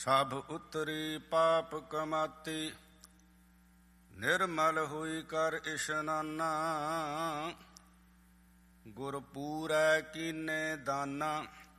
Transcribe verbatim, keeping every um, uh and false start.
ਸਭ ਉਤਰੀ ਪਾਪ ਕਮਾਤੀ, ਨਿਰਮਲ ਹੋਈ ਕਰ ਇਸ਼ਨਾਨਾ। ਗੁਰ ਪੂਰੈ ਕੀਨੇ ਦਾਨਾ,